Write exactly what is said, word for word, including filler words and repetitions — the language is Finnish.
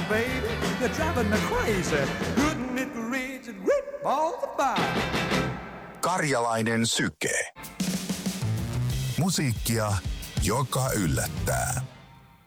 baby, you're driving me crazy. Couldn't it reach and rip all the fire? Karjalainen syke. Musiikkia, joka yllättää.